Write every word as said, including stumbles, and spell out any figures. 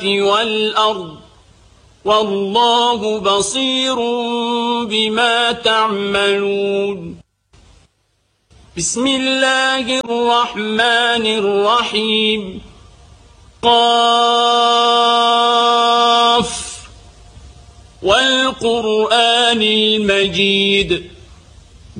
والأرض والله بصير بما تعملون. بسم الله الرحمن الرحيم. قاف والقرآن المجيد.